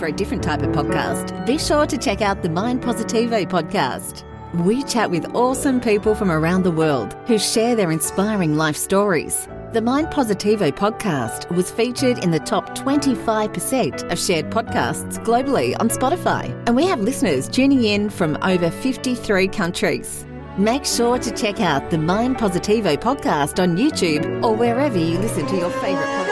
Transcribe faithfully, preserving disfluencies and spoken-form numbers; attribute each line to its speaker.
Speaker 1: a different type of podcast, be sure to check out the Mind Positivo podcast. We chat with awesome people from around the world who share their inspiring life stories. The Mind Positivo podcast was featured in the top twenty-five percent of shared podcasts globally on Spotify, and we have listeners tuning in from over fifty-three countries. Make sure to check out the Mind Positivo podcast on YouTube or wherever you listen to your favourite podcast.